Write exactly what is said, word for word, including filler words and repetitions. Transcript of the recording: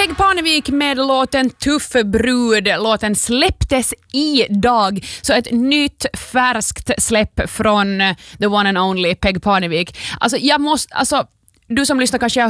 Peg Parnevik med låten Tuff brud. Låten släpptes idag. Så ett nytt färskt släpp från the one and only Peg Parnevik. Alltså jag måste, alltså du som lyssnar kanske har